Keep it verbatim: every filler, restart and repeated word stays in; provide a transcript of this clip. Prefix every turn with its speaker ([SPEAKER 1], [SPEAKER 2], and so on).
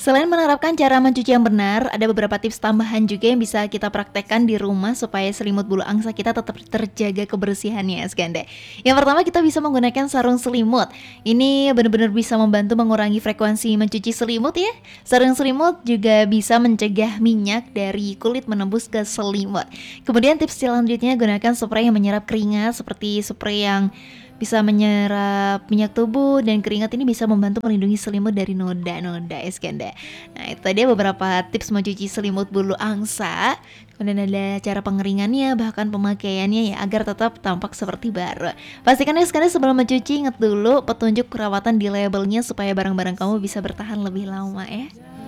[SPEAKER 1] Selain menerapkan cara mencuci yang benar, ada beberapa tips tambahan juga yang bisa kita praktekkan di rumah supaya selimut bulu angsa kita tetap terjaga kebersihannya, Skanda. Yang pertama kita bisa menggunakan sarung selimut. Ini benar-benar bisa membantu mengurangi frekuensi mencuci selimut ya. Sarung selimut juga bisa mencegah minyak dari kulit menembus ke selimut. Kemudian tips selanjutnya gunakan spray yang menyerap keringat seperti spray yang bisa menyerap minyak tubuh dan keringat ini bisa membantu melindungi selimut dari noda-noda Iskanda. Nah itu dia beberapa tips mencuci selimut bulu angsa. Kemudian ada cara pengeringannya bahkan pemakaiannya ya agar tetap tampak seperti baru. Pastikan ya Iskanda sebelum mencuci ingat dulu petunjuk perawatan di labelnya supaya barang-barang kamu bisa bertahan lebih lama ya.